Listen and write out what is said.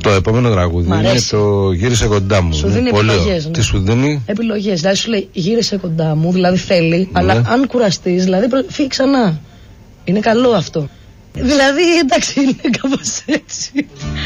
Το επόμενο τραγούδι είναι το «Γύρισε κοντά μου». Σου δίνει επιλογές. Ναι. Τι σου δίνει? Επιλογές. Δηλαδή σου λέει «Γύρισε κοντά μου», δηλαδή θέλει, ναι. Αλλά αν κουραστείς, δηλαδή φύγει ξανά. Είναι καλό αυτό. Δηλαδή εντάξει, είναι κάπως έτσι.